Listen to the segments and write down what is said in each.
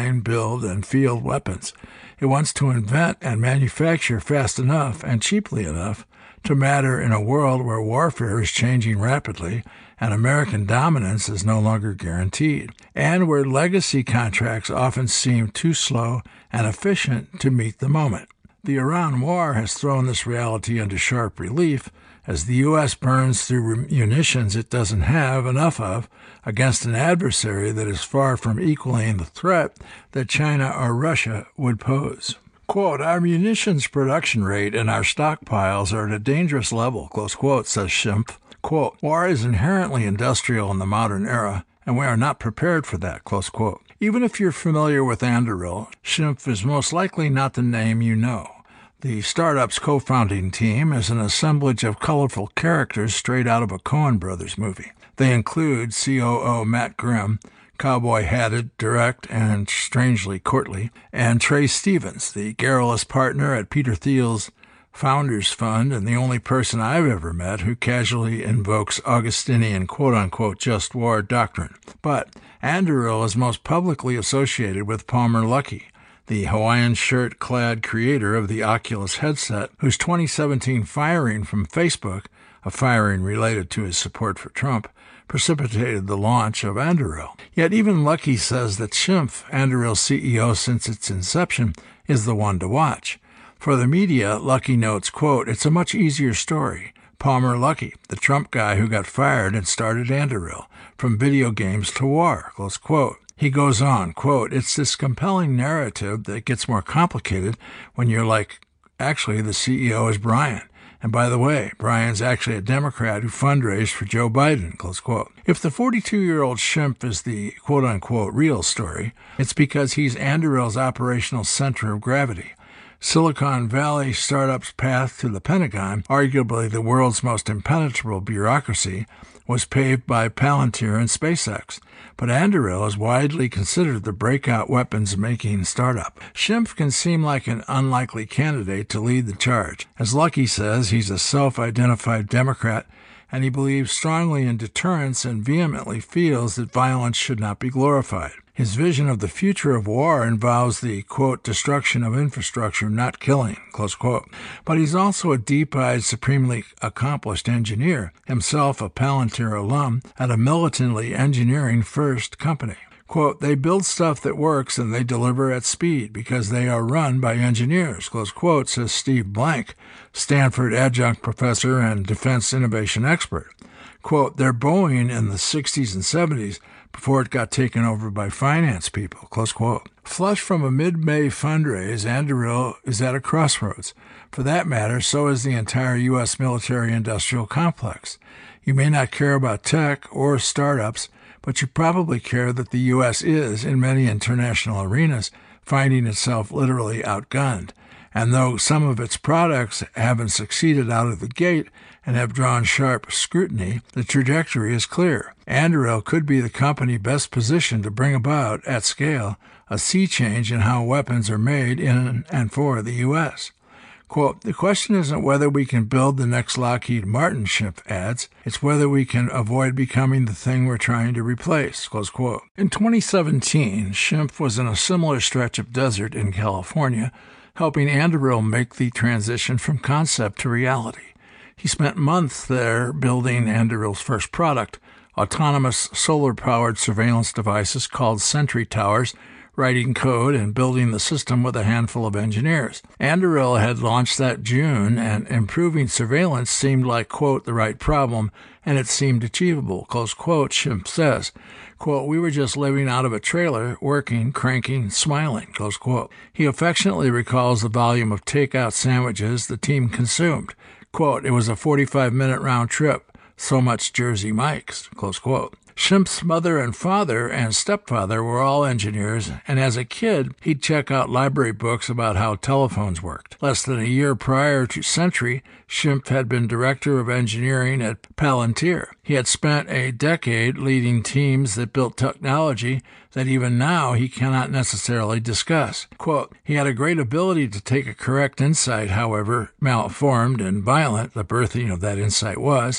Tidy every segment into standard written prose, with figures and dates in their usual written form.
design, build, and field weapons. It wants to invent and manufacture fast enough and cheaply enough to matter in a world where warfare is changing rapidly and American dominance is no longer guaranteed, and where legacy contracts often seem too slow and efficient to meet the moment. The Iran war has thrown this reality into sharp relief as the U.S. burns through munitions it doesn't have enough of against an adversary that is far from equaling the threat that China or Russia would pose. Quote, "Our munitions production rate and our stockpiles are at a dangerous level," close quote, says Schimpf. Quote, "War is inherently industrial in the modern era, and we are not prepared for that," close quote. Even if you're familiar with Anduril, Schimpf is most likely not the name you know. The startup's co-founding team is an assemblage of colorful characters straight out of a Coen Brothers movie. They include COO Matt Grimm, cowboy-hatted, direct, and strangely courtly, and Trey Stevens, the garrulous partner at Peter Thiel's Founders Fund and the only person I've ever met who casually invokes Augustinian quote-unquote just war doctrine. But Anduril is most publicly associated with Palmer Luckey, the Hawaiian shirt-clad creator of the Oculus headset, whose 2017 firing from Facebook, a firing related to his support for Trump, precipitated the launch of Anduril. Yet even Luckey says that Schimpf, Anduril's CEO since its inception, is the one to watch. For the media, Luckey notes, quote, "It's a much easier story. Palmer Luckey, the Trump guy who got fired and started Anduril, from video games to war," close quote. He goes on, quote, "It's this compelling narrative that gets more complicated when you're like, actually, the CEO is Brian. And by the way, Brian's actually a Democrat who fundraised for Joe Biden," close quote. If the 42-year-old Schimpf is the quote-unquote real story, it's because he's Anduril's operational center of gravity. Silicon Valley startup's path to the Pentagon, arguably the world's most impenetrable bureaucracy, was paved by Palantir and SpaceX. But Anduril is widely considered the breakout weapons-making startup. Schimpf can seem like an unlikely candidate to lead the charge. As Luckey says, he's a self-identified Democrat, and he believes strongly in deterrence and vehemently feels that violence should not be glorified. His vision of the future of war involves the, quote, "destruction of infrastructure, not killing," close quote. But he's also a deep-eyed, supremely accomplished engineer, himself a Palantir alum at a militantly engineering-first company. Quote, "They build stuff that works and they deliver at speed because they are run by engineers," close quote, says Steve Blank, Stanford adjunct professor and defense innovation expert. Quote, "They're Boeing in the 60s and 70s before it got taken over by finance people," close quote. Flush from a mid-May fundraise, Anduril is at a crossroads. For that matter, so is the entire U.S. military-industrial complex. You may not care about tech or startups, but you probably care that the U.S. is, in many international arenas, finding itself literally outgunned. And though some of its products haven't succeeded out of the gate and have drawn sharp scrutiny, the trajectory is clear. Anduril could be the company best positioned to bring about, at scale, a sea change in how weapons are made in and for the U.S. Quote, "The question isn't whether we can build the next Lockheed Martin," Schimpf adds. "It's whether we can avoid becoming the thing we're trying to replace," close quote. In 2017, Schimpf was in a similar stretch of desert in California, helping Anduril make the transition from concept to reality. He spent months there building Anduril's first product, autonomous solar-powered surveillance devices called Sentry Towers, writing code and building the system with a handful of engineers. Anduril had launched that June, and improving surveillance seemed like, quote, "the right problem, and it seemed achievable," close quote, Schimpf says. Quote, "We were just living out of a trailer, working, cranking, smiling," close quote. He affectionately recalls the volume of takeout sandwiches the team consumed. Quote, "It was a 45-minute round trip. So much Jersey Mike's," close quote. Schimpf's mother and father and stepfather were all engineers, and as a kid, he'd check out library books about how telephones worked. Less than a year prior to Sentry, Schimpf had been director of engineering at Palantir. He had spent a decade leading teams that built technology that even now he cannot necessarily discuss. Quote, "He had a great ability to take a correct insight, however malformed and violent the birthing of that insight was,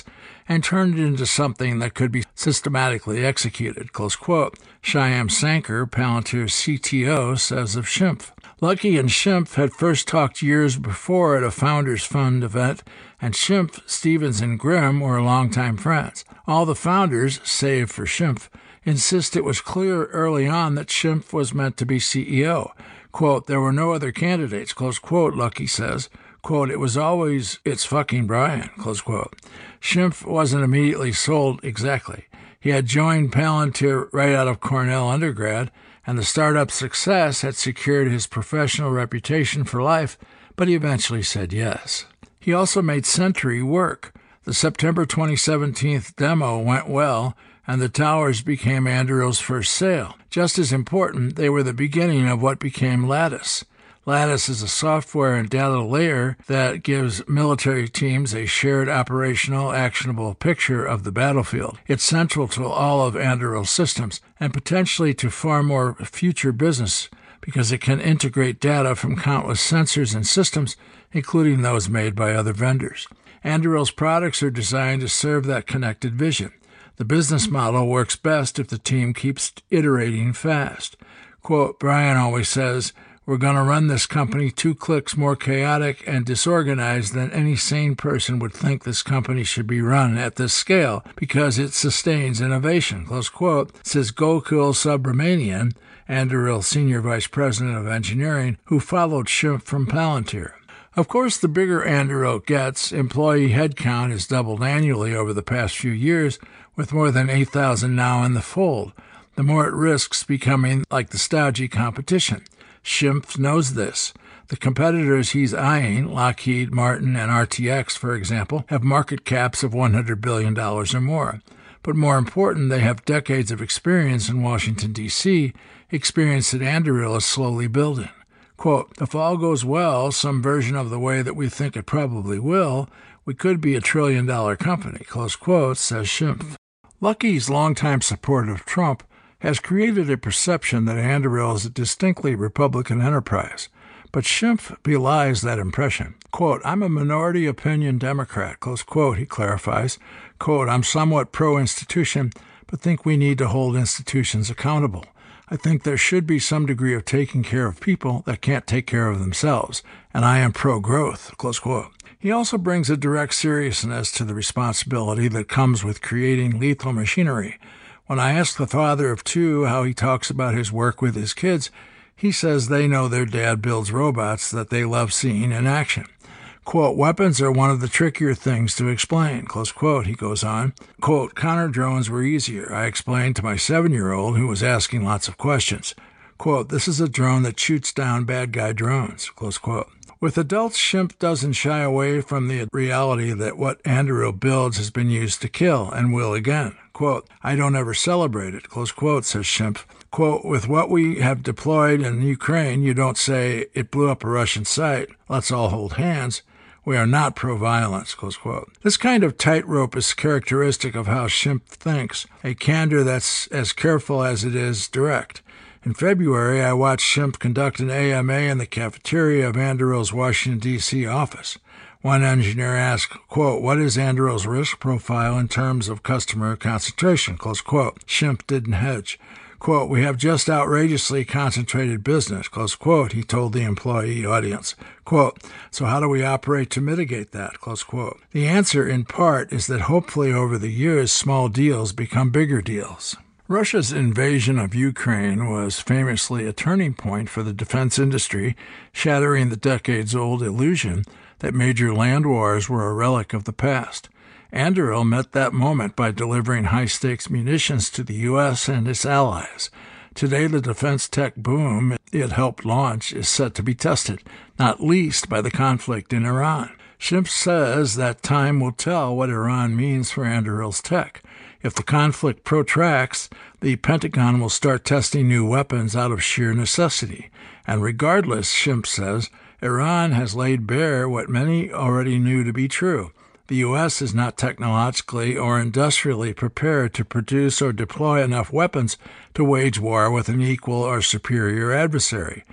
and turned it into something that could be systematically executed, close quote. Shyam Sankar, Palantir's CTO, says of Schimpf. Luckey and Schimpf had first talked years before at a Founders Fund event, and Schimpf, Stevens, and Grimm were longtime friends. All the founders, save for Schimpf, insist it was clear early on that Schimpf was meant to be CEO. Quote, there were no other candidates, close quote, Luckey says. Quote, it was always, it's fucking Brian, close quote. Schimpf wasn't immediately sold exactly. He had joined Palantir right out of Cornell undergrad, and the startup success had secured his professional reputation for life, but he eventually said yes. He also made Sentry work. The September 2017 demo went well, and the towers became Anduril's first sale. Just as important, they were the beginning of what became Lattice. Lattice is a software and data layer that gives military teams a shared operational, actionable picture of the battlefield. It's central to all of Anduril's systems and potentially to far more future business because it can integrate data from countless sensors and systems, including those made by other vendors. Anduril's products are designed to serve that connected vision. The business model works best if the team keeps iterating fast. Quote, Brian always says, we're going to run this company 2 clicks more chaotic and disorganized than any sane person would think this company should be run at this scale because it sustains innovation, close quote, says Gokul Subramanian, Anduril Senior Vice President of Engineering, who followed Schimpf from Palantir. Of course, the bigger Anduril gets, employee headcount has doubled annually over the past few years, with more than 8,000 now in the fold. The more it risks becoming like the stodgy competition. Schimpf knows this. The competitors he's eyeing, Lockheed Martin and RTX, for example, have market caps of $100 billion or more. But more important, they have decades of experience in Washington, D.C., experience that Anduril is slowly building. Quote, if all goes well, some version of the way that we think it probably will, we could be $1 trillion company, close quote, says Schimpf. Luckey's longtime support of Trump has created a perception that Anduril is a distinctly Republican enterprise, but Schimpf belies that impression. Quote, I'm a minority opinion Democrat, close quote, he clarifies. Quote, I'm somewhat pro-institution, but think we need to hold institutions accountable. I think there should be some degree of taking care of people that can't take care of themselves, and I am pro-growth, close quote. He also brings a direct seriousness to the responsibility that comes with creating lethal machinery. When I ask the father of 2 how he talks about his work with his kids, he says they know their dad builds robots that they love seeing in action. Quote, weapons are one of the trickier things to explain, close quote, he goes on. Quote, counter drones were easier, I explained to my 7-year-old who was asking lots of questions. Quote, this is a drone that shoots down bad guy drones, close quote. With adults, Schimpf doesn't shy away from the reality that what Anduril builds has been used to kill and will again. Quote, I don't ever celebrate it, close quote, says Schimpf. Quote, with what we have deployed in Ukraine, you don't say it blew up a Russian site, let's all hold hands. We are not pro-violence, close quote. This kind of tightrope is characteristic of how Schimpf thinks, a candor that's as careful as it is direct. In February, I watched Schimpf conduct an AMA in the cafeteria of Anduril's Washington, D.C. office. One engineer asked, quote, what is Anduril's risk profile in terms of customer concentration, close quote. Schimpf didn't hedge. Quote, we have just outrageously concentrated business, close quote, he told the employee audience. Quote, so how do we operate to mitigate that, close quote. The answer, in part, is that hopefully over the years, small deals become bigger deals. Russia's invasion of Ukraine was famously a turning point for the defense industry, shattering the decades-old illusion that major land wars were a relic of the past. Anduril met that moment by delivering high-stakes munitions to the U.S. and its allies. Today, the defense tech boom it helped launch is set to be tested, not least by the conflict in Iran. Schimpf says that time will tell what Iran means for Anduril's tech. If the conflict protracts, the Pentagon will start testing new weapons out of sheer necessity. And regardless, Schimpf says, Iran has laid bare what many already knew to be true. The U.S. is not technologically or industrially prepared to produce or deploy enough weapons to wage war with an equal or superior adversary.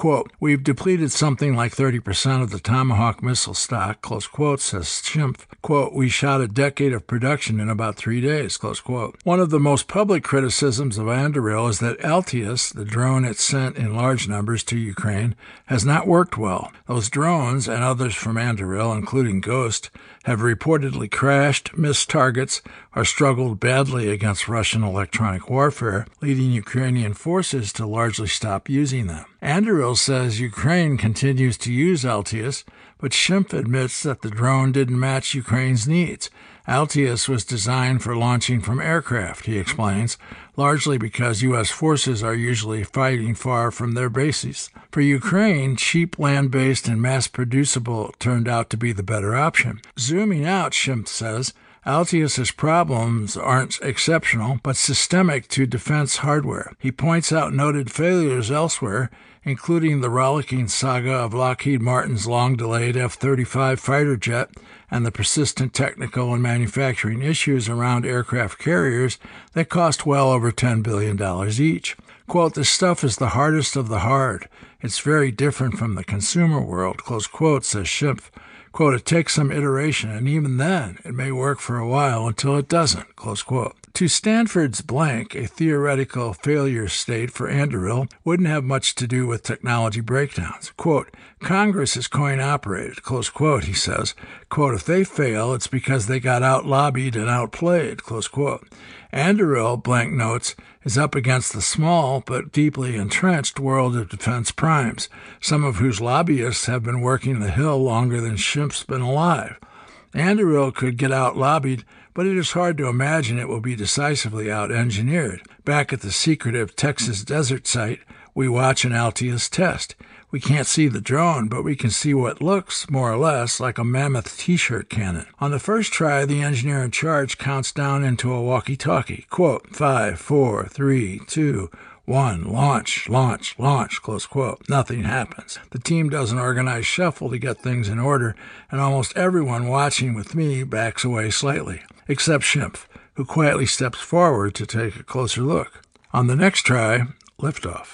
Quote, we've depleted something like 30% of the Tomahawk missile stock, close quote, says Schimpf. Quote, we shot a decade of production in about 3 days, close quote. One of the most public criticisms of Anduril is that Altius, the drone it sent in large numbers to Ukraine, has not worked well. Those drones and others from Anduril, including Ghost, have reportedly crashed, missed targets, or struggled badly against Russian electronic warfare, leading Ukrainian forces to largely stop using them. Anduril says Ukraine continues to use Altius, but Schimpf admits that the drone didn't match Ukraine's needs. Altius was designed for launching from aircraft, he explains, largely because U.S. forces are usually fighting far from their bases. For Ukraine, cheap land-based and mass-producible turned out to be the better option. Zooming out, Schimpf says, Altius's problems aren't exceptional, but systemic to defense hardware. He points out noted failures elsewhere, including the rollicking saga of Lockheed Martin's long-delayed F-35 fighter jet and the persistent technical and manufacturing issues around aircraft carriers that cost well over $10 billion each. Quote, this stuff is the hardest of the hard. It's very different from the consumer world, close quote, says Schimpf. Quote, it takes some iteration, and even then, it may work for a while until it doesn't, close quote. To Stanford's blank, a theoretical failure state for Anduril wouldn't have much to do with technology breakdowns. Quote, Congress is coin-operated, close quote, he says. Quote, if they fail, it's because they got out-lobbied and outplayed, close quote. Anduril, blank notes, is up against the small but deeply entrenched world of defense primes, some of whose lobbyists have been working the Hill longer than Schimpf's been alive. Anduril could get out-lobbied, but it is hard to imagine it will be decisively out-engineered. Back at the secretive Texas desert site, we watch an Altius test. We can't see the drone, but we can see what looks, more or less, like a mammoth T-shirt cannon. On the first try, the engineer in charge counts down into a walkie-talkie. Quote, 5, 4, 3, 2, 1, launch, launch, launch, close quote. Nothing happens. The team does an organized shuffle to get things in order, and almost everyone watching with me backs away slightly, except Schimpf, who quietly steps forward to take a closer look. On the next try, liftoff.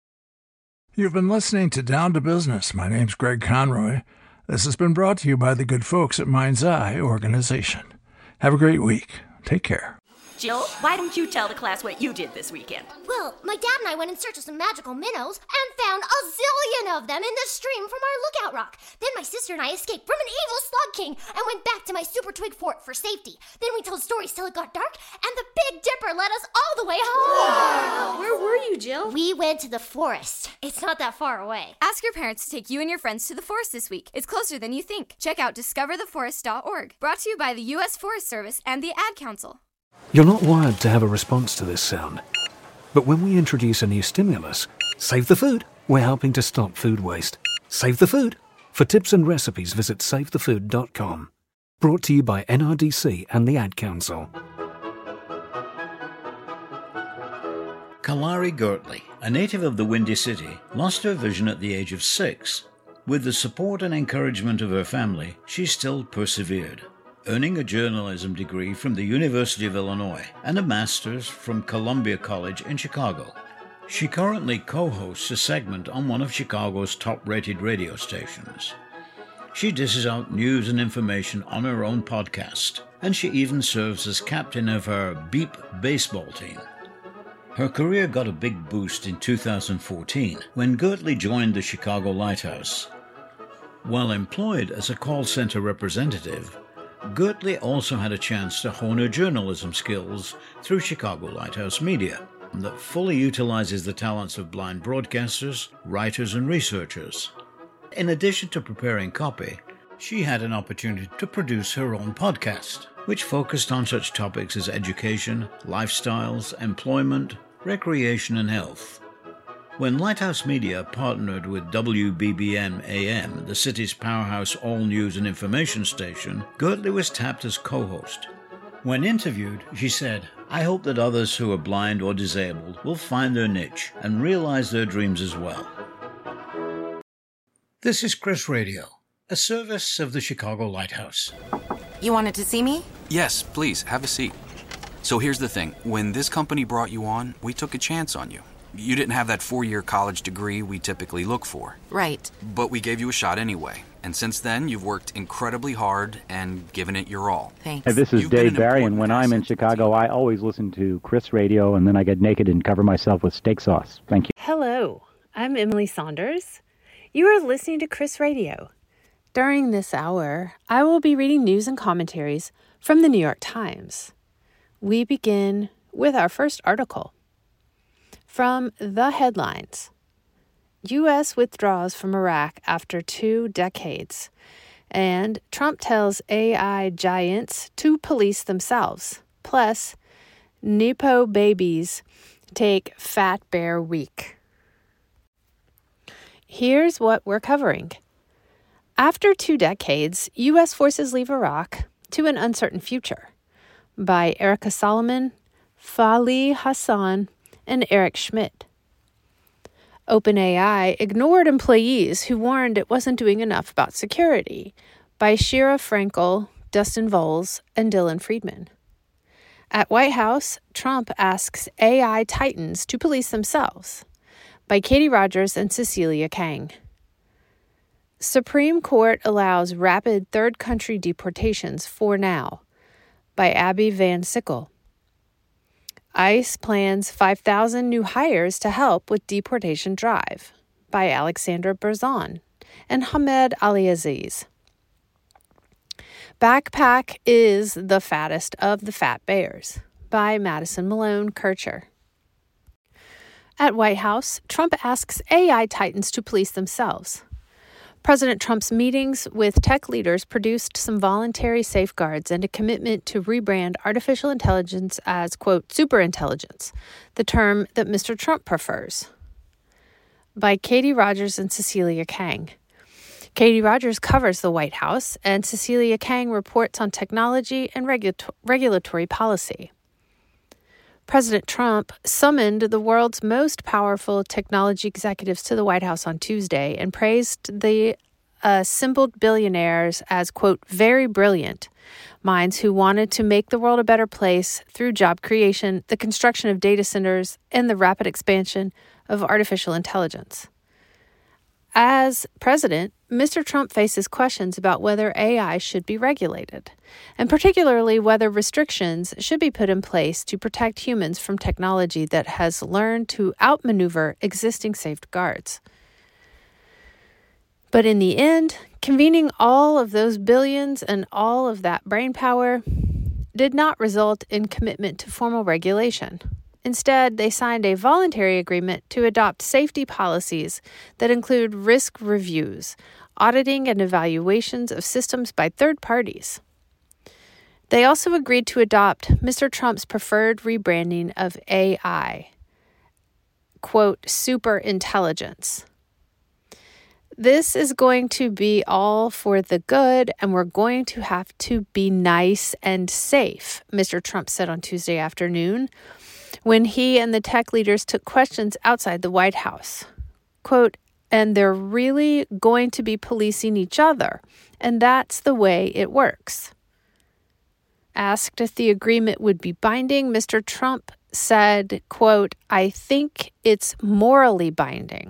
You've been listening to Down to Business. My name's Greg Conroy. This has been brought to you by the good folks at Mind's Eye Organization. Have a great week. Take care. Jill, why don't you tell the class what you did this weekend? Well, my dad and I went in search of some magical minnows and found a zillion of them in the stream from our lookout rock. Then my sister and I escaped from an evil slug king and went back to my super twig fort for safety. Then we told stories till it got dark, and the Big Dipper led us all the way home. Wow. Where were you, Jill? We went to the forest. It's not that far away. Ask your parents to take you and your friends to the forest this week. It's closer than you think. Check out discovertheforest.org. Brought to you by the U.S. Forest Service and the Ad Council. You're not wired to have a response to this sound. But when we introduce a new stimulus, Save the Food, we're helping to stop food waste. Save the Food. For tips and recipes, visit savethefood.com. Brought to you by NRDC and the Ad Council. Kalari Gertley, a native of the Windy City, lost her vision at the age of 6. With the support and encouragement of her family, she still persevered, earning a journalism degree from the University of Illinois and a master's from Columbia College in Chicago. She currently co-hosts a segment on one of Chicago's top-rated radio stations. She dishes out news and information on her own podcast, and she even serves as captain of her Beep baseball team. Her career got a big boost in 2014 when Gertley joined the Chicago Lighthouse. While employed as a call center representative, Gertley also had a chance to hone her journalism skills through Chicago Lighthouse Media, that fully utilizes the talents of blind broadcasters, writers, and researchers. In addition to preparing copy, she had an opportunity to produce her own podcast, which focused on such topics as education, lifestyles, employment, recreation, and health. When Lighthouse Media partnered with WBBM AM, the city's powerhouse all-news and information station, Gertley was tapped as co-host. When interviewed, she said, "I hope that others who are blind or disabled will find their niche and realize their dreams as well." This is Chris Radio, a service of the Chicago Lighthouse. You wanted to see me? Yes, please, have a seat. So here's the thing. When this company brought you on, we took a chance on you. You didn't have that 4-year college degree we typically look for. Right. But we gave you a shot anyway. And since then, you've worked incredibly hard and given it your all. Thanks. Hey, this is You've been Dave an Barry, important and when I'm in asset to the Chicago, team. I always listen to Chris Radio, and then I get naked and cover myself with steak sauce. Thank you. Hello, I'm Emily Saunders. You are listening to Chris Radio. During this hour, I will be reading news and commentaries from the New York Times. We begin with our first article. From the headlines, U.S. withdraws from Iraq after 2 decades, and Trump tells AI giants to police themselves. Plus, Nepo babies take Fat Bear Week. Here's what we're covering. After 2 decades, U.S. forces leave Iraq to an uncertain future. By Erica Solomon, Fali Hassan, and Eric Schmidt. OpenAI ignored employees who warned it wasn't doing enough about security. By Shira Frankel, Dustin Voles, and Dylan Friedman. At White House, Trump asks AI titans to police themselves. By Katie Rogers and Cecilia Kang. Supreme Court allows rapid third country deportations for now. By Abby Van Sickle. ICE plans 5,000 new hires to help with deportation drive. By Alexandra Berzon and Hamed Aliaziz. Backpack is the fattest of the fat bears. By Madison Malone Kircher. At White House, Trump asks AI titans to police themselves. President Trump's meetings with tech leaders produced some voluntary safeguards and a commitment to rebrand artificial intelligence as, quote, superintelligence, the term that Mr. Trump prefers. By Katie Rogers and Cecilia Kang. Katie Rogers covers the White House, and Cecilia Kang reports on technology and regulatory policy. President Trump summoned the world's most powerful technology executives to the White House on Tuesday and praised the assembled billionaires as, quote, very brilliant minds who wanted to make the world a better place through job creation, the construction of data centers, and the rapid expansion of artificial intelligence. As president, Mr. Trump faces questions about whether AI should be regulated, and particularly whether restrictions should be put in place to protect humans from technology that has learned to outmaneuver existing safeguards. But in the end, convening all of those billions and all of that brainpower did not result in commitment to formal regulation. Instead, they signed a voluntary agreement to adopt safety policies that include risk reviews, auditing and evaluations of systems by third parties. They also agreed to adopt Mr. Trump's preferred rebranding of AI, quote, superintelligence. This is going to be all for the good, and we're going to have to be nice and safe, Mr. Trump said on Tuesday afternoon, when he and the tech leaders took questions outside the White House. Quote, and they're really going to be policing each other, and that's the way it works. Asked if the agreement would be binding, Mr. Trump said, quote, I think it's morally binding.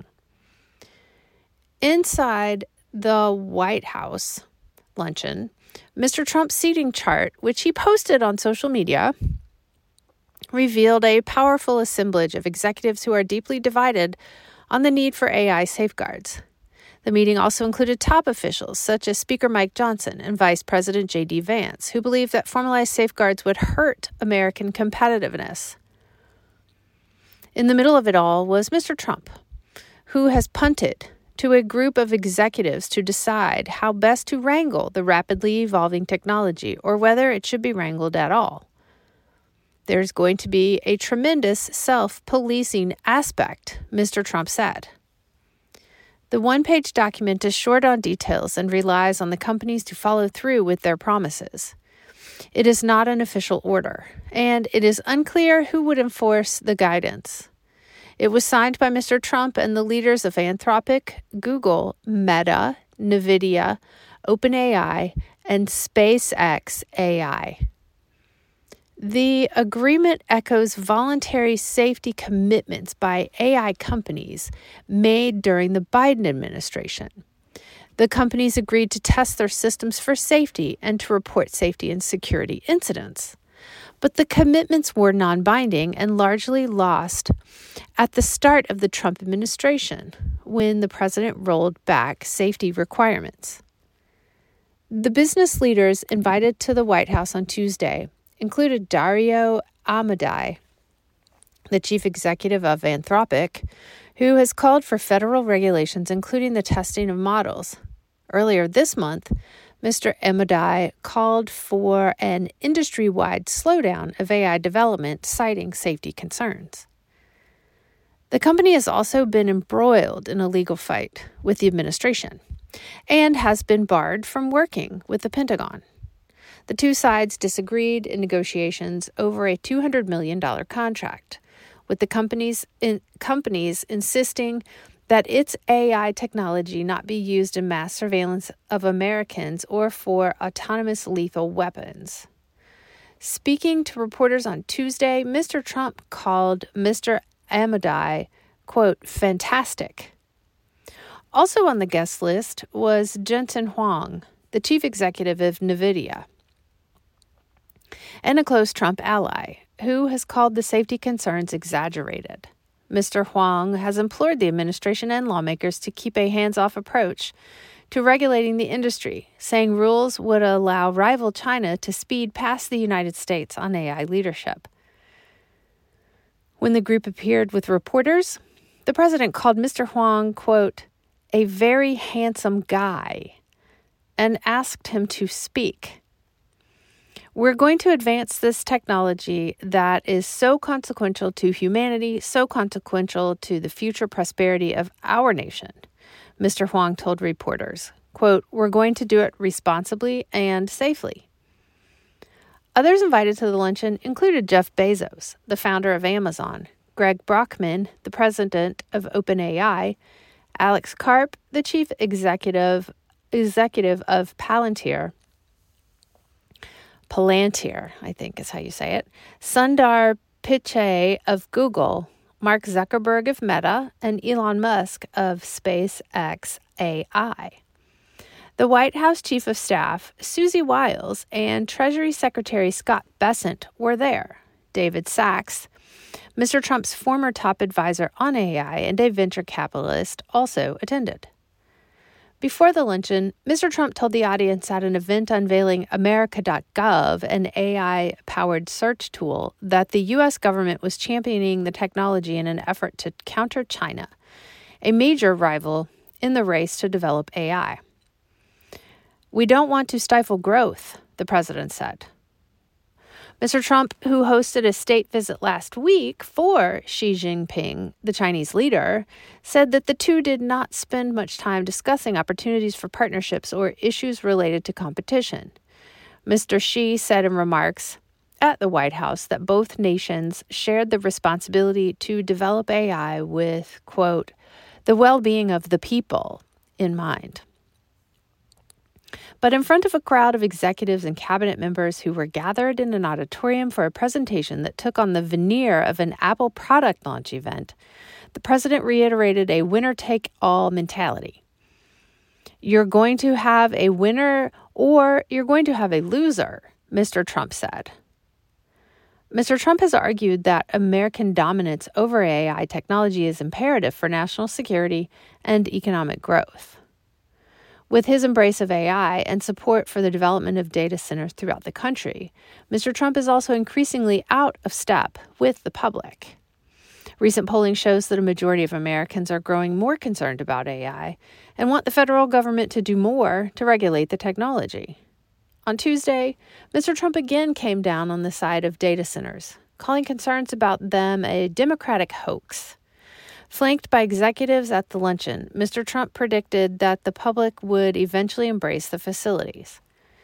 Inside the White House luncheon, Mr. Trump's seating chart, which he posted on social media, revealed a powerful assemblage of executives who are deeply divided on the need for AI safeguards. The meeting also included top officials such as Speaker Mike Johnson and Vice President J.D. Vance, who believed that formalized safeguards would hurt American competitiveness. In the middle of it all was Mr. Trump, who has punted to a group of executives to decide how best to wrangle the rapidly evolving technology or whether it should be wrangled at all. There's going to be a tremendous self-policing aspect, Mr. Trump said. The one-page document is short on details and relies on the companies to follow through with their promises. It is not an official order, and it is unclear who would enforce the guidance. It was signed by Mr. Trump and the leaders of Anthropic, Google, Meta, NVIDIA, OpenAI, and SpaceX AI. The agreement echoes voluntary safety commitments by AI companies made during the Biden administration. The companies agreed to test their systems for safety and to report safety and security incidents. But the commitments were non-binding and largely lost at the start of the Trump administration, when the president rolled back safety requirements. The business leaders invited to the White House on Tuesday included Dario Amodei, the chief executive of Anthropic, who has called for federal regulations, including the testing of models. Earlier this month, Mr. Amodei called for an industry-wide slowdown of AI development, citing safety concerns. The company has also been embroiled in a legal fight with the administration and has been barred from working with the Pentagon. The two sides disagreed in negotiations over a $200 million contract, with the companies insisting that its AI technology not be used in mass surveillance of Americans or for autonomous lethal weapons. Speaking to reporters on Tuesday, Mr. Trump called Mr. Amodei, quote, fantastic. Also on the guest list was Jensen Huang, the chief executive of NVIDIA, and a close Trump ally, who has called the safety concerns exaggerated. Mr. Huang has implored the administration and lawmakers to keep a hands-off approach to regulating the industry, saying rules would allow rival China to speed past the United States on AI leadership. When the group appeared with reporters, the president called Mr. Huang, quote, a very handsome guy, and asked him to speak. We're going to advance this technology that is so consequential to humanity, so consequential to the future prosperity of our nation, Mr. Huang told reporters. Quote, we're going to do it responsibly and safely. Others invited to the luncheon included Jeff Bezos, the founder of Amazon, Greg Brockman, the president of OpenAI, Alex Karp, the chief executive of Palantir, I think is how you say it, Sundar Pichai of Google, Mark Zuckerberg of Meta, and Elon Musk of SpaceX AI. The White House Chief of Staff, Susie Wiles, and Treasury Secretary Scott Bessent were there. David Sachs, Mr. Trump's former top advisor on AI and a venture capitalist, also attended. Before the luncheon, Mr. Trump told the audience at an event unveiling America.gov, an AI-powered search tool, that the U.S. government was championing the technology in an effort to counter China, a major rival in the race to develop AI. We don't want to stifle growth, the president said. Mr. Trump, who hosted a state visit last week for Xi Jinping, the Chinese leader, said that the two did not spend much time discussing opportunities for partnerships or issues related to competition. Mr. Xi said in remarks at the White House that both nations shared the responsibility to develop AI with, quote, the well-being of the people in mind. But in front of a crowd of executives and cabinet members who were gathered in an auditorium for a presentation that took on the veneer of an Apple product launch event, the president reiterated a winner-take-all mentality. You're going to have a winner or you're going to have a loser, Mr. Trump said. Mr. Trump has argued that American dominance over AI technology is imperative for national security and economic growth. With his embrace of AI and support for the development of data centers throughout the country, Mr. Trump is also increasingly out of step with the public. Recent polling shows that a majority of Americans are growing more concerned about AI and want the federal government to do more to regulate the technology. On Tuesday, Mr. Trump again came down on the side of data centers, calling concerns about them a Democratic hoax. Flanked by executives at the luncheon, Mr. Trump predicted that the public would eventually embrace the facilities.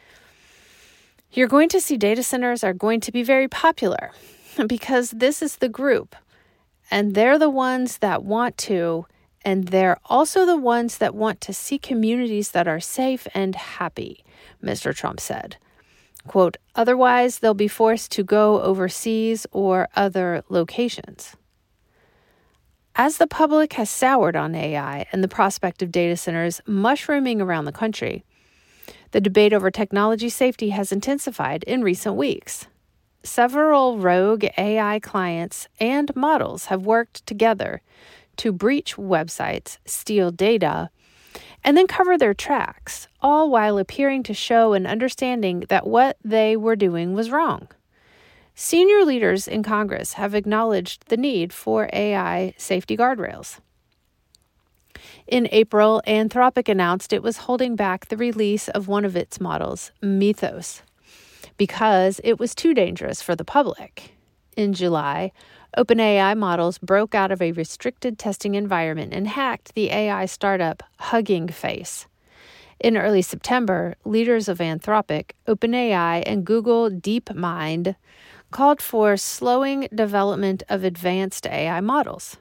You're going to see data centers are going to be very popular because this is the group, and they're the ones that want to, and they're also the ones that want to see communities that are safe and happy, Mr. Trump said. Quote, otherwise they'll be forced to go overseas or other locations. As the public has soured on AI and the prospect of data centers mushrooming around the country, the debate over technology safety has intensified in recent weeks. Several rogue AI clients and models have worked together to breach websites, steal data, and then cover their tracks, all while appearing to show an understanding that what they were doing was wrong. Senior leaders in Congress have acknowledged the need for AI safety guardrails. In April, Anthropic announced it was holding back the release of one of its models, Mythos, because it was too dangerous for the public. In July, OpenAI models broke out of a restricted testing environment and hacked the AI startup Hugging Face. In early September, leaders of Anthropic, OpenAI, and Google DeepMind called for slowing development of advanced AI models.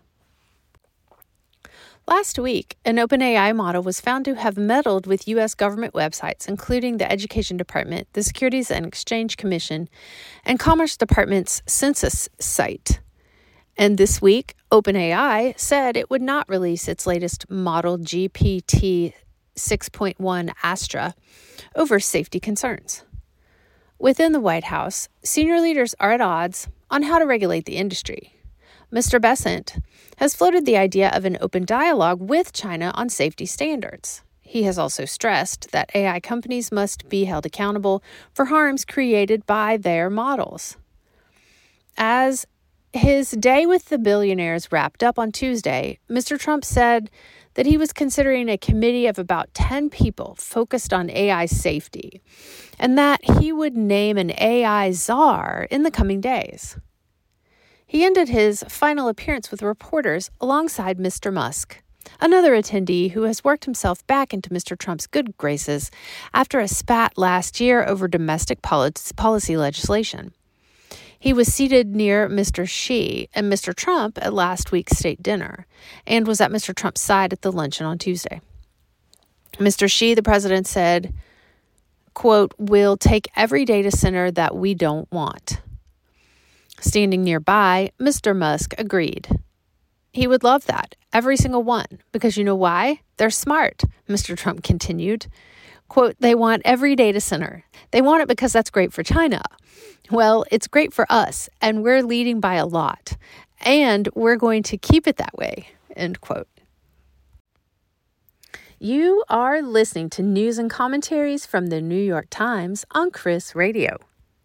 Last week, an OpenAI model was found to have meddled with U.S. government websites, including the Education Department, the Securities and Exchange Commission, and Commerce Department's census site. And this week, OpenAI said it would not release its latest model, GPT 6.1 Astra, over safety concerns. Within the White House, senior leaders are at odds on how to regulate the industry. Mr. Bessent has floated the idea of an open dialogue with China on safety standards. He has also stressed that AI companies must be held accountable for harms created by their models. As his day with the billionaires wrapped up on Tuesday, Mr. Trump said that he was considering a committee of about 10 people focused on AI safety, and that he would name an AI czar in the coming days. He ended his final appearance with reporters alongside Mr. Musk, another attendee who has worked himself back into Mr. Trump's good graces after a spat last year over domestic policy legislation. He was seated near Mr. Xi and Mr. Trump at last week's state dinner and was at Mr. Trump's side at the luncheon on Tuesday. Mr. Xi, the president, said, quote, "We'll take every data center that we don't want." Standing nearby, Mr. Musk agreed. He would love that, every single one, because you know why? They're smart, Mr. Trump continued. Quote, "They want every data center. They want it because that's great for China. Well, it's great for us, and we're leading by a lot, and we're going to keep it that way," end quote. You are listening to news and commentaries from the New York Times on Chris Radio.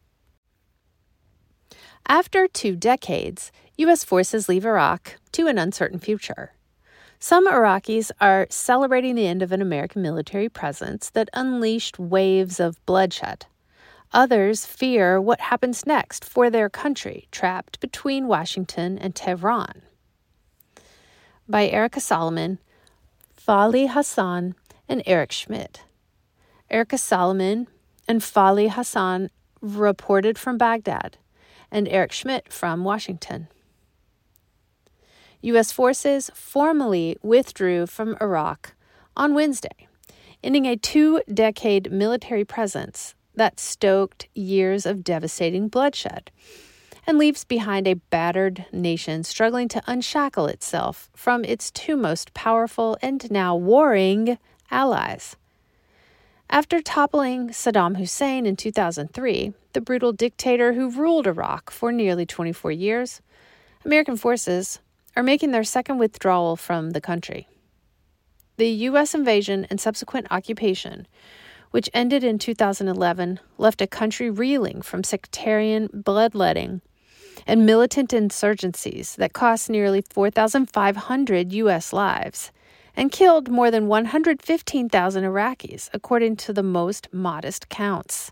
After 2 decades, U.S. forces leave Iraq to an uncertain future. Some Iraqis are celebrating the end of an American military presence that unleashed waves of bloodshed. Others fear what happens next for their country, trapped between Washington and Tehran. By Erica Solomon, Fali Hassan, and Eric Schmidt. Erica Solomon and Fali Hassan reported from Baghdad, and Eric Schmidt from Washington. U.S. forces formally withdrew from Iraq on Wednesday, ending a 2-decade military presence that stoked years of devastating bloodshed and leaves behind a battered nation struggling to unshackle itself from its 2 most powerful and now warring allies. After toppling Saddam Hussein in 2003, the brutal dictator who ruled Iraq for nearly 24 years, American forces are making their second withdrawal from the country. The U.S. invasion and subsequent occupation, which ended in 2011, left a country reeling from sectarian bloodletting and militant insurgencies that cost nearly 4,500 U.S. lives and killed more than 115,000 Iraqis, according to the most modest counts.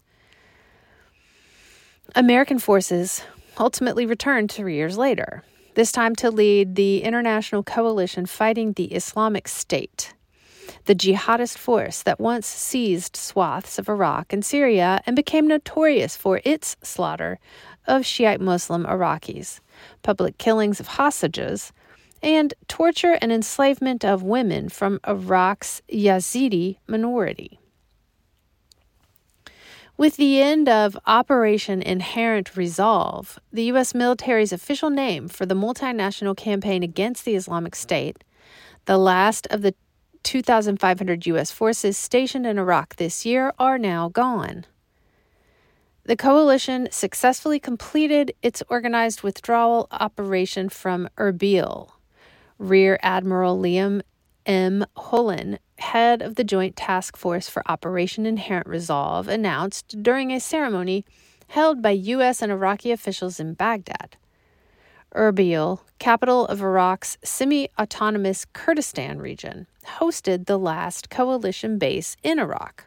American forces ultimately returned 3 years later, this time to lead the international coalition fighting the Islamic State, the jihadist force that once seized swaths of Iraq and Syria and became notorious for its slaughter of Shiite Muslim Iraqis, public killings of hostages, and torture and enslavement of women from Iraq's Yazidi minority. With the end of Operation Inherent Resolve, the U.S. military's official name for the multinational campaign against the Islamic State, the last of the 2,500 U.S. forces stationed in Iraq this year are now gone. The coalition successfully completed its organized withdrawal operation from Erbil. Rear Admiral Liam M. Hulin, head of the Joint Task Force for Operation Inherent Resolve, announced during a ceremony held by U.S. and Iraqi officials in Baghdad. Erbil, capital of Iraq's semi-autonomous Kurdistan region, hosted the last coalition base in Iraq.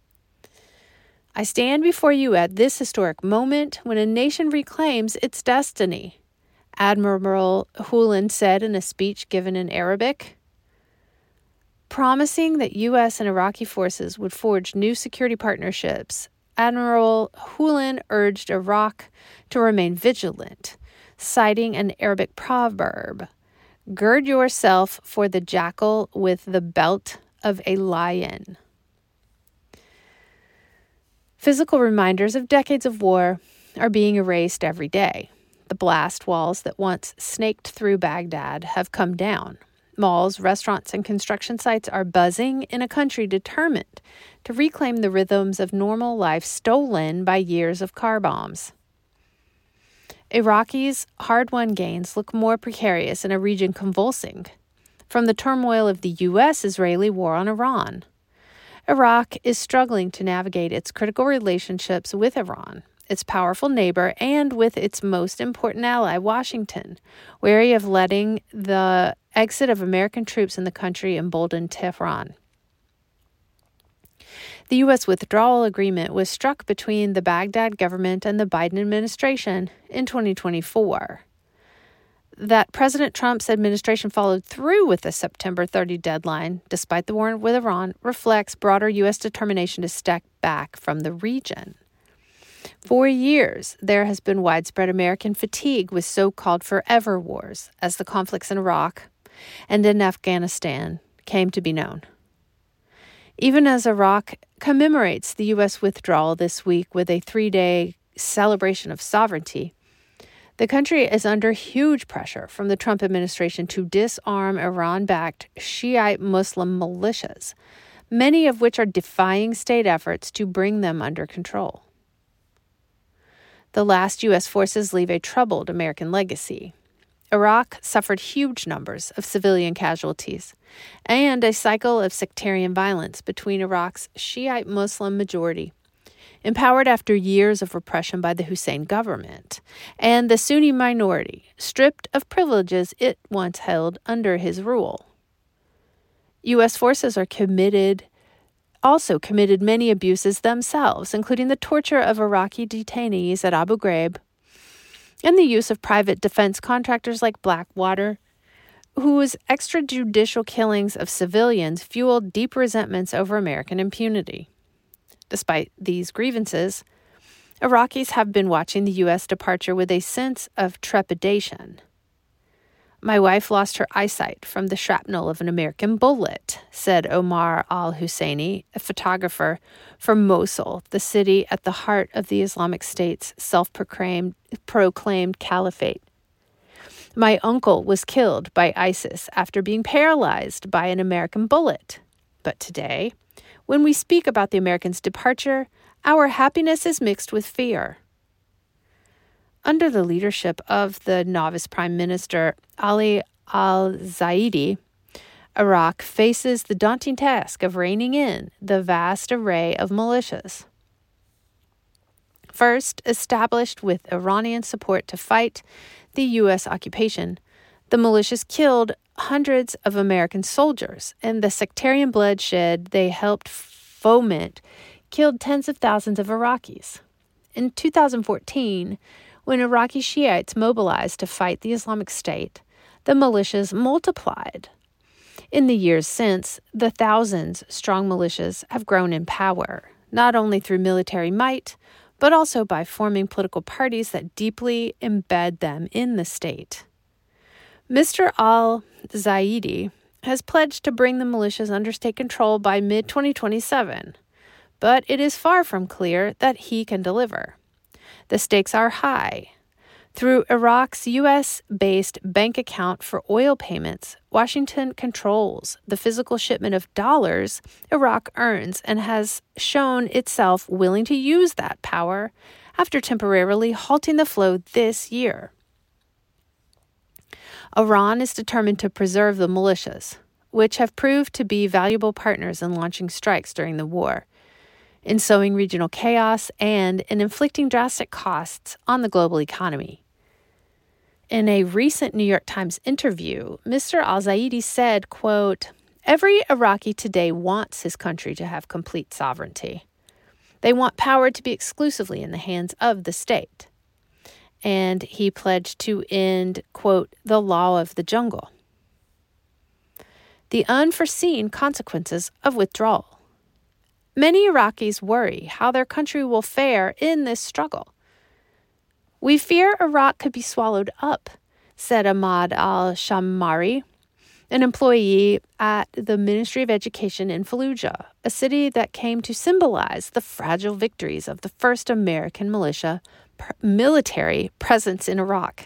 I stand before you at this historic moment when a nation reclaims its destiny, Admiral Hulin said in a speech given in Arabic. Promising that U.S. and Iraqi forces would forge new security partnerships, Admiral Hulin urged Iraq to remain vigilant, citing an Arabic proverb, "Gird yourself for the jackal with the belt of a lion." Physical reminders of decades of war are being erased every day. The blast walls that once snaked through Baghdad have come down. Malls, restaurants, and construction sites are buzzing in a country determined to reclaim the rhythms of normal life stolen by years of car bombs. Iraqis' hard-won gains look more precarious in a region convulsing from the turmoil of the U.S.-Israeli war on Iran. Iraq is struggling to navigate its critical relationships with Iran, its powerful neighbor, and with its most important ally, Washington, wary of letting the exit of American troops in the country embolden Tehran. The U.S. withdrawal agreement was struck between the Baghdad government and the Biden administration in 2024. That President Trump's administration followed through with the September 30 deadline, despite the war with Iran, reflects broader U.S. determination to step back from the region. For years, there has been widespread American fatigue with so-called forever wars, as the conflicts in Iraq and in Afghanistan came to be known. Even as Iraq commemorates the U.S. withdrawal this week with a 3-day celebration of sovereignty, the country is under huge pressure from the Trump administration to disarm Iran-backed Shiite Muslim militias, many of which are defying state efforts to bring them under control. The last U.S. forces leave a troubled American legacy. Iraq suffered huge numbers of civilian casualties and a cycle of sectarian violence between Iraq's Shiite Muslim majority, empowered after years of repression by the Hussein government, and the Sunni minority, stripped of privileges it once held under his rule. U.S. forces are also committed many abuses themselves, including the torture of Iraqi detainees at Abu Ghraib and the use of private defense contractors like Blackwater, whose extrajudicial killings of civilians fueled deep resentments over American impunity. Despite these grievances, Iraqis have been watching the U.S. departure with a sense of trepidation. My wife lost her eyesight from the shrapnel of an American bullet, said Omar al-Husseini, a photographer from Mosul, the city at the heart of the Islamic State's self-proclaimed caliphate. My uncle was killed by ISIS after being paralyzed by an American bullet. But today, when we speak about the Americans' departure, our happiness is mixed with fear. Under the leadership of the novice Prime Minister Ali al-Zaidi, Iraq faces the daunting task of reining in the vast array of militias. First, established with Iranian support to fight the U.S. occupation, the militias killed hundreds of American soldiers, and the sectarian bloodshed they helped foment killed tens of thousands of Iraqis. In 2014, when Iraqi Shiites mobilized to fight the Islamic State, the militias multiplied. In the years since, the thousands-strong militias have grown in power, not only through military might, but also by forming political parties that deeply embed them in the state. Mr. al-Zaidi has pledged to bring the militias under state control by mid-2027, but it is far from clear that he can deliver. The stakes are high. Through Iraq's U.S.-based bank account for oil payments, Washington controls the physical shipment of dollars Iraq earns and has shown itself willing to use that power after temporarily halting the flow this year. Iran is determined to preserve the militias, which have proved to be valuable partners in launching strikes during the war, in sowing regional chaos, and in inflicting drastic costs on the global economy. In a recent New York Times interview, Mr. al-Zaidi said, quote, "Every Iraqi today wants his country to have complete sovereignty. They want power to be exclusively in the hands of the state." And he pledged to end, quote, "the law of the jungle." The unforeseen consequences of withdrawal. Many Iraqis worry how their country will fare in this struggle. "We fear Iraq could be swallowed up," said Ahmad al-Shammari, an employee at the Ministry of Education in Fallujah, a city that came to symbolize the fragile victories of the first American military presence in Iraq.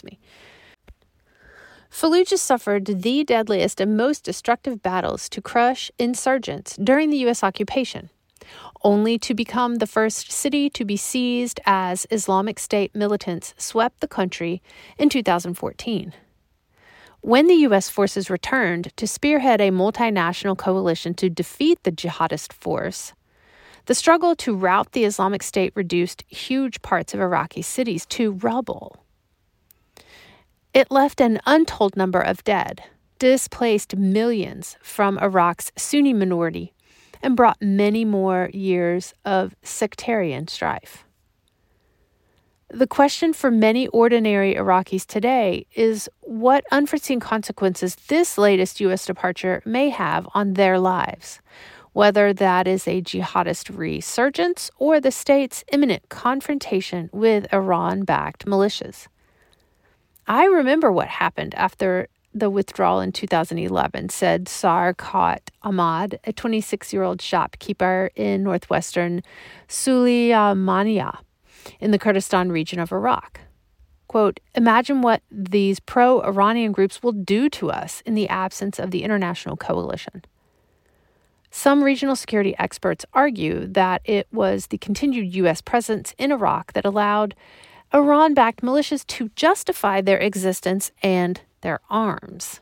Fallujah suffered the deadliest and most destructive battles to crush insurgents during the U.S. occupation, only to become the first city to be seized as Islamic State militants swept the country in 2014. When the U.S. forces returned to spearhead a multinational coalition to defeat the jihadist force, the struggle to rout the Islamic State reduced huge parts of Iraqi cities to rubble. It left an untold number of dead, displaced millions from Iraq's Sunni minority, and brought many more years of sectarian strife. The question for many ordinary Iraqis today is what unforeseen consequences this latest U.S. departure may have on their lives, whether that is a jihadist resurgence or the state's imminent confrontation with Iran-backed militias. I remember what happened after the withdrawal in 2011, said Sarkot Ahmad, a 26-year-old shopkeeper in northwestern Sulaymaniyah in the Kurdistan region of Iraq. Quote, "Imagine what these pro-Iranian groups will do to us in the absence of the international coalition." Some regional security experts argue that it was the continued U.S. presence in Iraq that allowed Iran-backed militias to justify their existence and their arms.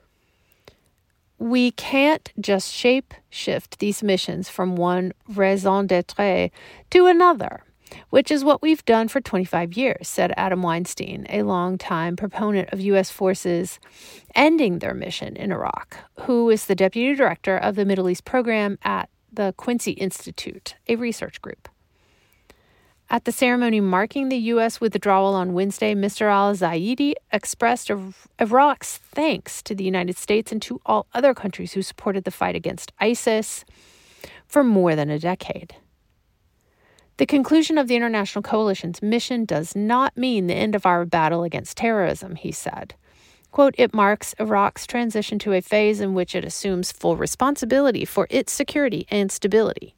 We can't just shape-shift these missions from one raison d'etre to another, which is what we've done for 25 years, said Adam Weinstein, a longtime proponent of U.S. forces ending their mission in Iraq, who is the deputy director of the Middle East program at the Quincy Institute, a research group. At the ceremony marking the U.S. withdrawal on Wednesday, Mr. al-Zaidi expressed Iraq's thanks to the United States and to all other countries who supported the fight against ISIS for more than a decade. The conclusion of the international coalition's mission does not mean the end of our battle against terrorism, he said. Quote, "It marks Iraq's transition to a phase in which it assumes full responsibility for its security and stability.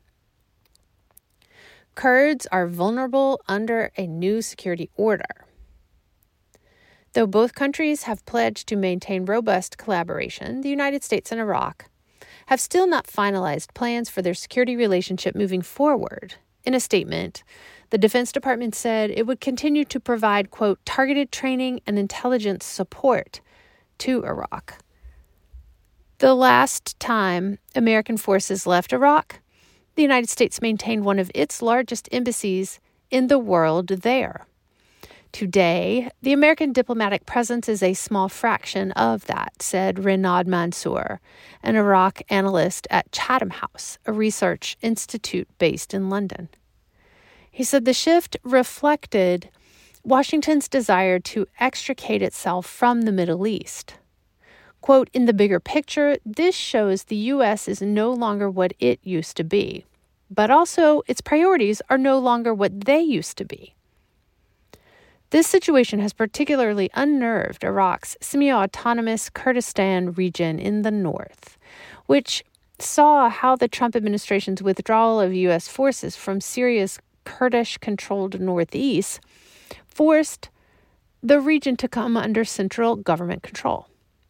Kurds are vulnerable under a new security order. Though both countries have pledged to maintain robust collaboration, the United States and Iraq have still not finalized plans for their security relationship moving forward. In a statement, the Defense Department said it would continue to provide, quote, targeted training and intelligence support to Iraq. The last time American forces left Iraq, the United States maintained one of its largest embassies in the world there. Today, the American diplomatic presence is a small fraction of that, said Renaud Mansour, an Iraq analyst at Chatham House, a research institute based in London. He said the shift reflected Washington's desire to extricate itself from the Middle East. Quote, "In the bigger picture, this shows the U.S. is no longer what it used to be, but also its priorities are no longer what they used to be. This situation has particularly unnerved Iraq's semi-autonomous Kurdistan region in the north, which saw how the Trump administration's withdrawal of U.S. forces from Syria's Kurdish-controlled northeast forced the region to come under central government control.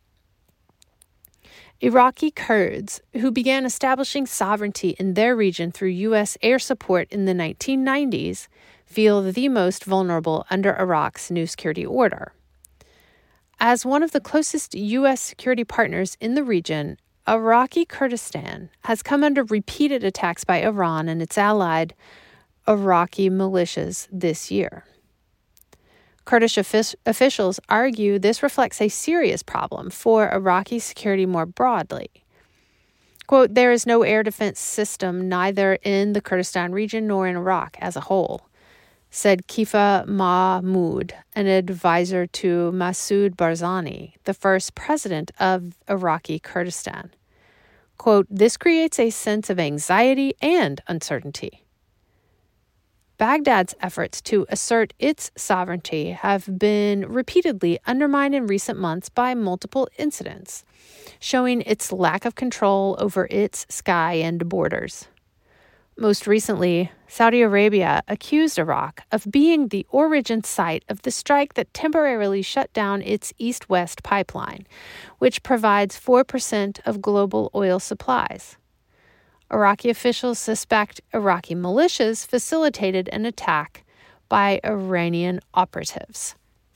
Iraqi Kurds, who began establishing sovereignty in their region through U.S. air support in the 1990s, feel the most vulnerable under Iraq's new security order. As one of the closest U.S. security partners in the region, Iraqi Kurdistan has come under repeated attacks by Iran and its allied Iraqi militias this year. Kurdish officials argue this reflects a serious problem for Iraqi security more broadly. Quote, there is no air defense system neither in the Kurdistan region nor in Iraq as a whole, said Kifa Mahmoud, an advisor to Masoud Barzani, the first president of Iraqi Kurdistan. Quote, this creates a sense of anxiety and uncertainty. Baghdad's efforts to assert its sovereignty have been repeatedly undermined in recent months by multiple incidents, showing its lack of control over its sky and borders. Most recently, Saudi Arabia accused Iraq of being the origin site of the strike that temporarily shut down its east-west pipeline, which provides 4% of global oil supplies. Iraqi officials suspect Iraqi militias facilitated an attack by Iranian operatives.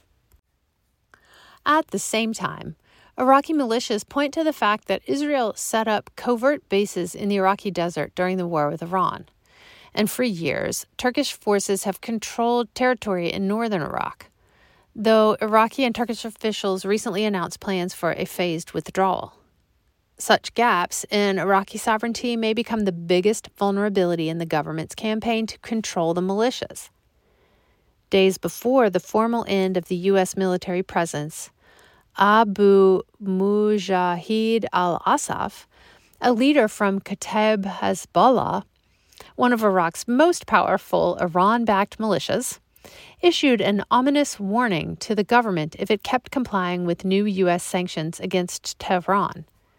At the same time, Iraqi militias point to the fact that Israel set up covert bases in the Iraqi desert during the war with Iran. And for years, Turkish forces have controlled territory in northern Iraq, though Iraqi and Turkish officials recently announced plans for a phased withdrawal. Such gaps in Iraqi sovereignty may become the biggest vulnerability in the government's campaign to control the militias. Days before the formal end of the U.S. military presence, Abu Mujahid al-Asaf, a leader from Kataib Hezbollah, one of Iraq's most powerful Iran-backed militias, issued an ominous warning to the government if it kept complying with new U.S. sanctions against Tehran.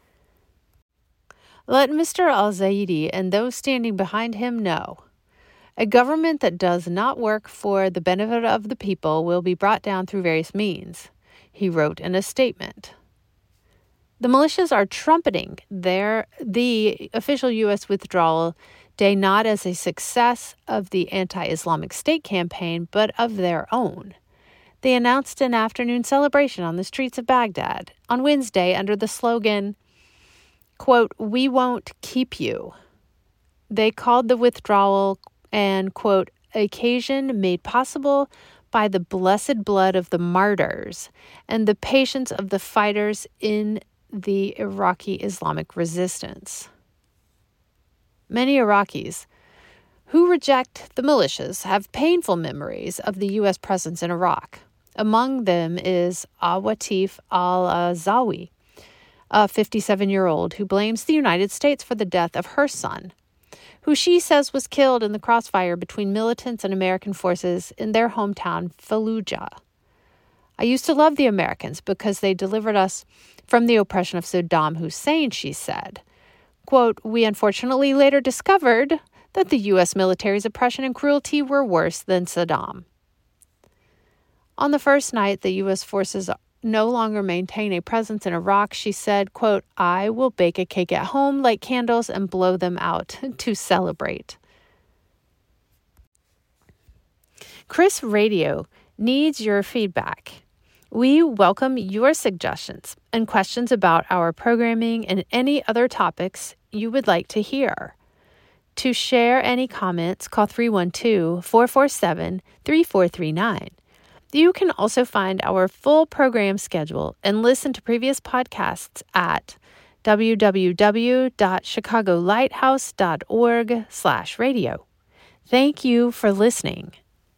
Let Mr. al-Zayedi and those standing behind him know. A government that does not work for the benefit of the people will be brought down through various means, he wrote in a statement. The militias are trumpeting the official U.S. withdrawal day not as a success of the anti-Islamic State campaign, but of their own. They announced an afternoon celebration on the streets of Baghdad on Wednesday under the slogan, quote, we won't keep you. They called the withdrawal an, quote, occasion made possible by the blessed blood of the martyrs and the patience of the fighters in the Iraqi Islamic resistance. Many Iraqis who reject the militias have painful memories of the U.S. presence in Iraq. Among them is Awatif al-Azawi, a 57-year-old who blames the United States for the death of her son, who she says was killed in the crossfire between militants and American forces in their hometown, Fallujah. I used to love the Americans because they delivered us from the oppression of Saddam Hussein, she said. Quote, we unfortunately later discovered that the U.S. military's oppression and cruelty were worse than Saddam. On the first night the U.S. forces no longer maintain a presence in Iraq, she said, quote, I will bake a cake at home, light candles, and blow them out to celebrate. Chris Radio needs your feedback. We welcome your suggestions and questions about our programming and any other topics you would like to hear. To share any comments, call 312-447-3439. You can also find our full program schedule and listen to previous podcasts at www.chicagolighthouse.org/radio. Thank you for listening.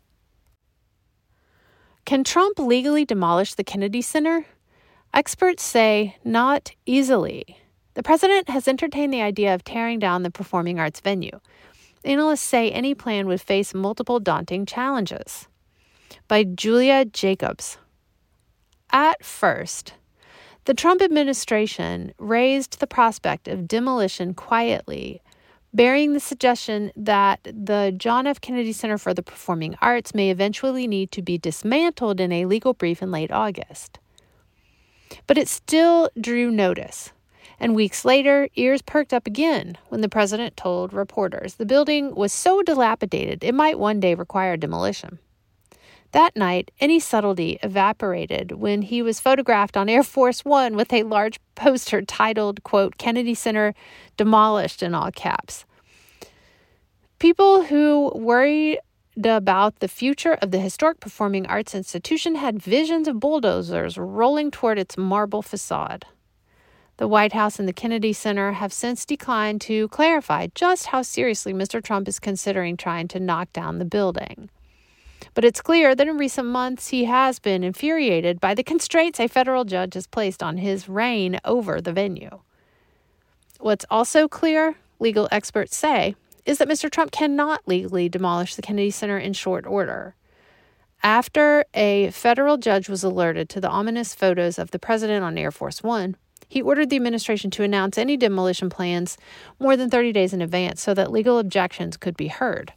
Can Trump legally demolish the Kennedy Center? Experts say not easily. The president has entertained the idea of tearing down the performing arts venue. Analysts say any plan would face multiple daunting challenges. By Julia Jacobs. At first, The Trump administration raised the prospect of demolition quietly, bearing the suggestion that the John F. Kennedy Center for the Performing Arts may eventually need to be dismantled in a legal brief in late August. But it still drew notice, and weeks later, ears perked up again when the president told reporters the building was so dilapidated it might one day require demolition. That night, any subtlety evaporated when he was photographed on Air Force One with a large poster titled, quote, Kennedy Center demolished in all caps. People who worried about the future of the historic performing arts institution had visions of bulldozers rolling toward its marble facade. The White House and the Kennedy Center have since declined to clarify just how seriously Mr. Trump is considering trying to knock down the building. But it's clear that in recent months he has been infuriated by the constraints a federal judge has placed on his reign over the venue. What's also clear, legal experts say, is that Mr. Trump cannot legally demolish the Kennedy Center in short order. After a federal judge was alerted to the ominous photos of the president on Air Force One, he ordered the administration to announce any demolition plans more than 30 days in advance so that legal objections could be heard.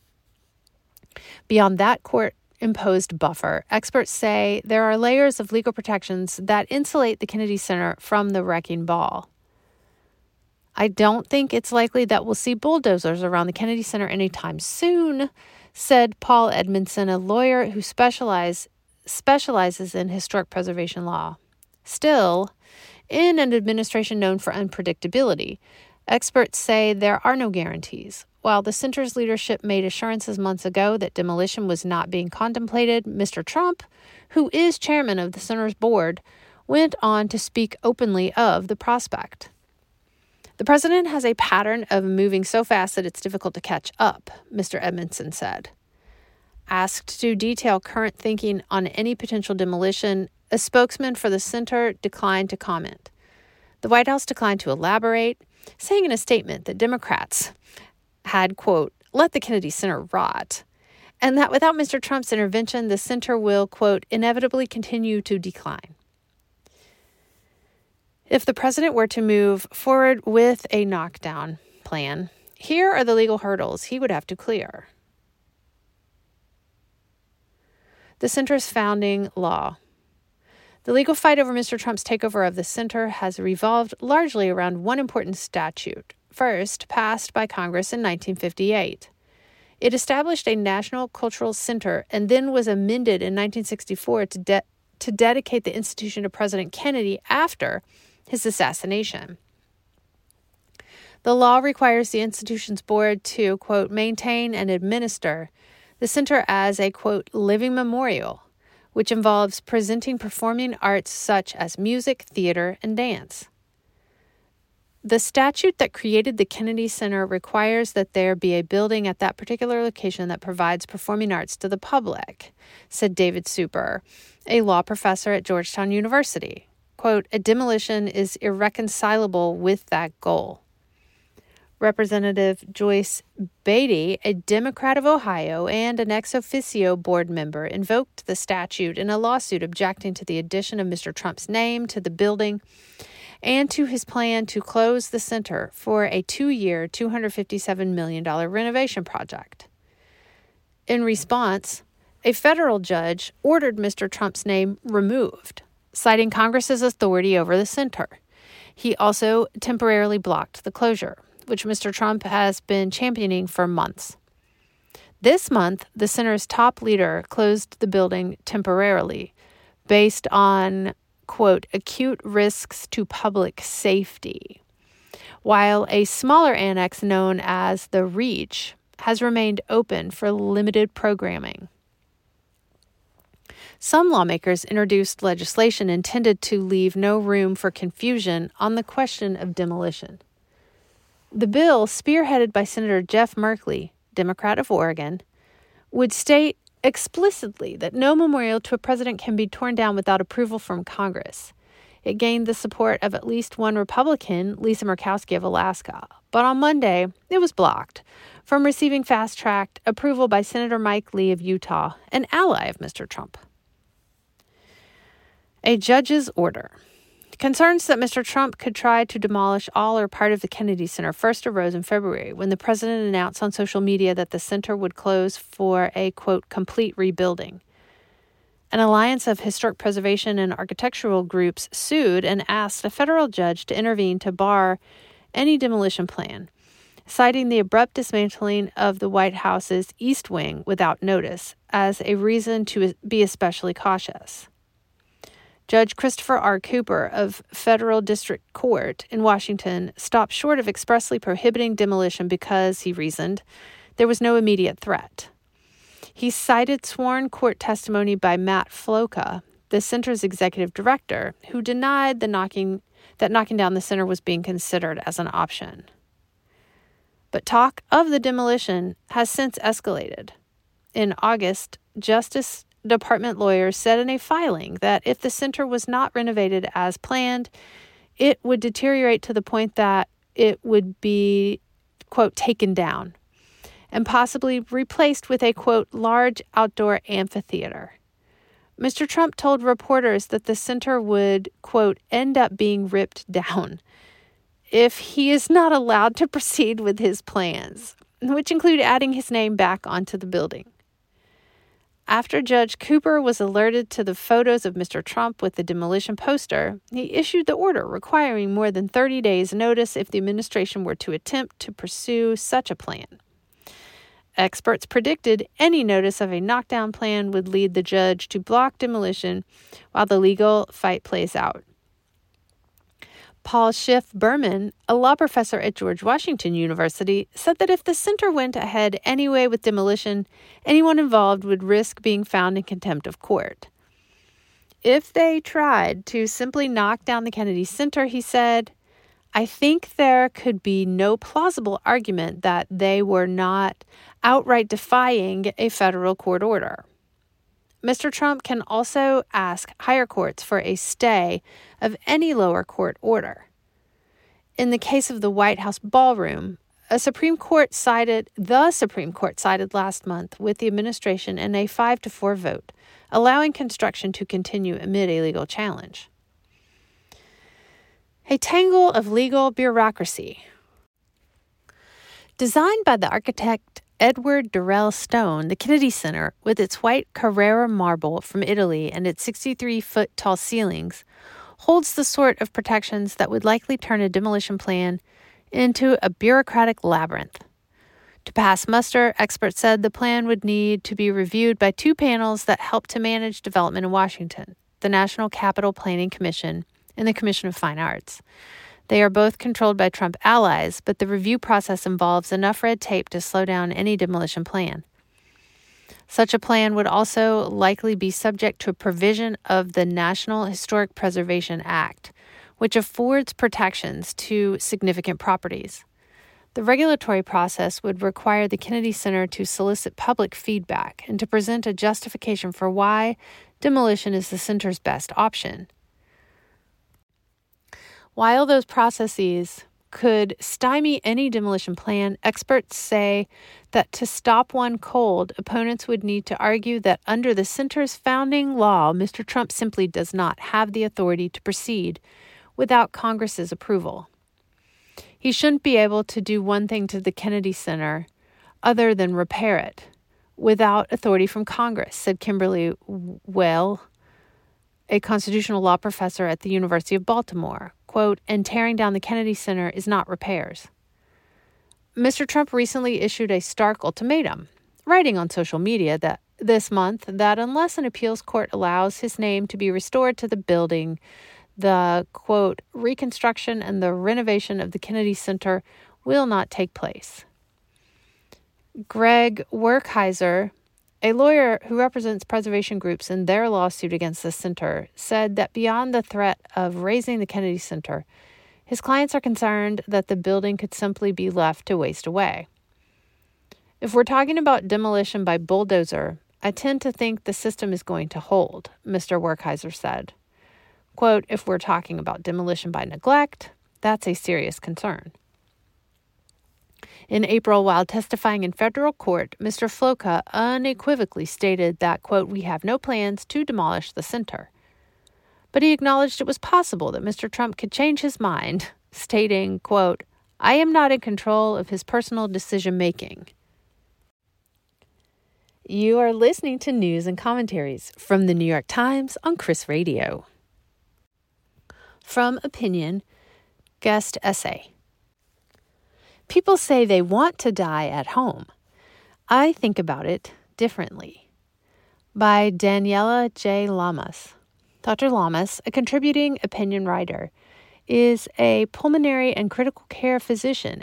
Beyond that court-imposed buffer, experts say there are layers of legal protections that insulate the Kennedy Center from the wrecking ball. I don't think it's likely that we'll see bulldozers around the Kennedy Center anytime soon, said Paul Edmondson, a lawyer who specializes in historic preservation law. Still, in an administration known for unpredictability, experts say there are no guarantees. While the center's leadership made assurances months ago that demolition was not being contemplated, Mr. Trump, who is chairman of the center's board, went on to speak openly of the prospect. The president has a pattern of moving so fast that it's difficult to catch up, Mr. Edmondson said. Asked to detail current thinking on any potential demolition, a spokesman for the center declined to comment. The White House declined to elaborate, saying in a statement that Democrats had, quote, let the Kennedy Center rot, and that without Mr. Trump's intervention, the center will, quote, inevitably continue to decline. If the president were to move forward with a knockdown plan, here are the legal hurdles he would have to clear. The center's founding law. The legal fight over Mr. Trump's takeover of the center has revolved largely around one important statute, first passed by Congress in 1958. It established a national cultural center and then was amended in 1964 to dedicate the institution to President Kennedy after his assassination. The law requires the institution's board to, quote, maintain and administer the center as a, quote, living memorial, which involves presenting performing arts such as music, theater, and dance. The statute that created the Kennedy Center requires that there be a building at that particular location that provides performing arts to the public, said David Super, a law professor at Georgetown University. Quote, a demolition is irreconcilable with that goal. Representative Joyce Beatty, a Democrat of Ohio and an ex officio board member, invoked the statute in a lawsuit objecting to the addition of Mr. Trump's name to the building and to his plan to close the center for a 2-year, $257 million renovation project. In response, a federal judge ordered Mr. Trump's name removed, citing Congress's authority over the center. He also temporarily blocked the closure, which Mr. Trump has been championing for months. This month, the center's top leader closed the building temporarily based on, quote, acute risks to public safety, while a smaller annex known as the Reach has remained open for limited programming. Some lawmakers introduced legislation intended to leave no room for confusion on the question of demolition. The bill, spearheaded by Senator Jeff Merkley, Democrat of Oregon, would state explicitly that no memorial to a president can be torn down without approval from Congress. It gained the support of at least one Republican, Lisa Murkowski of Alaska, but on Monday, it was blocked from receiving fast-tracked approval by Senator Mike Lee of Utah, an ally of Mr. Trump. A judge's order. Concerns that Mr. Trump could try to demolish all or part of the Kennedy Center first arose in February when the president announced on social media that the center would close for a, quote, complete rebuilding. An alliance of historic preservation and architectural groups sued and asked a federal judge to intervene to bar any demolition plan, citing the abrupt dismantling of the White House's East Wing without notice as a reason to be especially cautious. Judge Christopher R. Cooper of Federal District Court in Washington stopped short of expressly prohibiting demolition because, he reasoned, there was no immediate threat. He cited sworn court testimony by Matt Floca, the center's executive director, who denied that knocking down the center was being considered as an option. But talk of the demolition has since escalated. In August, Justice Department lawyers said in a filing that if the center was not renovated as planned, it would deteriorate to the point that it would be, quote, taken down and possibly replaced with a, quote, large outdoor amphitheater. Mr. Trump told reporters that the center would, quote, end up being ripped down if he is not allowed to proceed with his plans, which include adding his name back onto the building. After Judge Cooper was alerted to the photos of Mr. Trump with the demolition poster, he issued the order requiring more than 30 days' notice if the administration were to attempt to pursue such a plan. Experts predicted any notice of a knockdown plan would lead the judge to block demolition while the legal fight plays out. Paul Schiff Berman, a law professor at George Washington University, said that if the center went ahead anyway with demolition, anyone involved would risk being found in contempt of court. If they tried to simply knock down the Kennedy Center, he said, I think there could be no plausible argument that they were not outright defying a federal court order. Mr. Trump can also ask higher courts for a stay of any lower court order. In the case of the White House ballroom, the Supreme Court sided last month with the administration in a 5-4 vote, allowing construction to continue amid a legal challenge. A tangle of legal bureaucracy. Designed by the architect Edward Durrell Stone, the Kennedy Center, with its white Carrara marble from Italy and its 63-foot-tall ceilings, holds the sort of protections that would likely turn a demolition plan into a bureaucratic labyrinth. To pass muster, experts said the plan would need to be reviewed by two panels that help to manage development in Washington, the National Capital Planning Commission and the Commission of Fine Arts. They are both controlled by Trump allies, but the review process involves enough red tape to slow down any demolition plan. Such a plan would also likely be subject to a provision of the National Historic Preservation Act, which affords protections to significant properties. The regulatory process would require the Kennedy Center to solicit public feedback and to present a justification for why demolition is the center's best option. While those processes could stymie any demolition plan, experts say that to stop one cold, opponents would need to argue that under the center's founding law, Mr. Trump simply does not have the authority to proceed without Congress's approval. He shouldn't be able to do one thing to the Kennedy Center other than repair it without authority from Congress, said Kimberly Well, a constitutional law professor at the University of Baltimore. Quote, and tearing down the Kennedy Center is not repairs. Mr. Trump recently issued a stark ultimatum, writing on social media that this month that unless an appeals court allows his name to be restored to the building, the, quote, reconstruction and the renovation of the Kennedy Center will not take place. Greg Werkheiser, a lawyer who represents preservation groups in their lawsuit against the center, said that beyond the threat of razing the Kennedy Center, his clients are concerned that the building could simply be left to waste away. If we're talking about demolition by bulldozer, I tend to think the system is going to hold, Mr. Werkheiser said. Quote, if we're talking about demolition by neglect, that's a serious concern. In April, while testifying in federal court, Mr. Floca unequivocally stated that, quote, we have no plans to demolish the center. but he acknowledged it was possible that Mr. Trump could change his mind, stating, quote, "I am not in control of his personal decision-making." You are listening to news and commentaries from the New York Times on Chris Radio. From Opinion, guest essay. People say they want to die at home. I think about it differently. By Daniela J. Lamas. Dr. Lamas, a contributing opinion writer, is a pulmonary and critical care physician